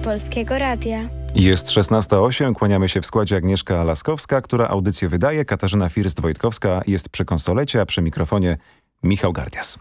Polskiego Radia. Jest 16:08, kłaniamy się w składzie Agnieszka Laskowska, która audycję wydaje, Katarzyna First-Wojtkowska jest przy konsolecie, a przy mikrofonie Michał Gardias.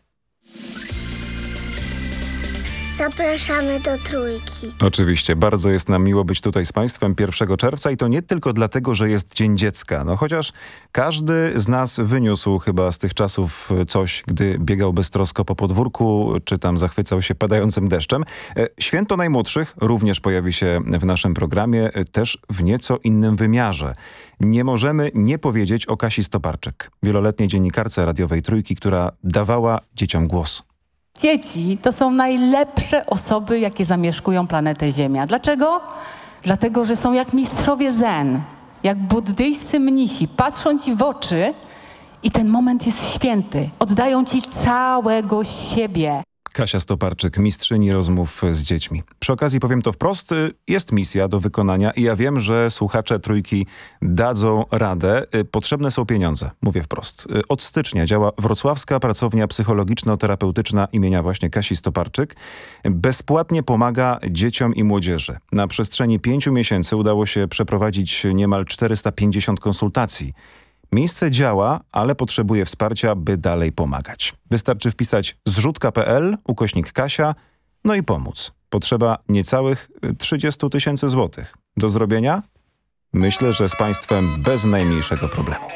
Zapraszamy do Trójki. Oczywiście, bardzo jest nam miło być tutaj z Państwem 1 czerwca i to nie tylko dlatego, że jest Dzień Dziecka. No chociaż każdy z nas wyniósł chyba z tych czasów coś, gdy biegał beztrosko po podwórku, czy tam zachwycał się padającym deszczem. Święto Najmłodszych również pojawi się w naszym programie, też w nieco innym wymiarze. Nie możemy nie powiedzieć o Kasi Stoparczyk, wieloletniej dziennikarce radiowej Trójki, która dawała dzieciom głos. Dzieci to są najlepsze osoby, jakie zamieszkują planetę Ziemia. Dlaczego? Dlatego, że są jak mistrzowie zen, jak buddyjscy mnisi. Patrzą ci w oczy i ten moment jest święty. Oddają ci całego siebie. Kasia Stoparczyk, mistrzyni rozmów z dziećmi. Przy okazji powiem to wprost, jest misja do wykonania i ja wiem, że słuchacze Trójki dadzą radę. Potrzebne są pieniądze, mówię wprost. Od stycznia działa Wrocławska Pracownia Psychologiczno-Terapeutyczna imienia właśnie Kasi Stoparczyk. Bezpłatnie pomaga dzieciom i młodzieży. Na przestrzeni 5 miesięcy udało się przeprowadzić niemal 450 konsultacji. Miejsce działa, ale potrzebuje wsparcia, by dalej pomagać. Wystarczy wpisać zrzutka.pl/Kasia, no i pomóc. Potrzeba niecałych 30 000 złotych. Do zrobienia? Myślę, że z Państwem bez najmniejszego problemu.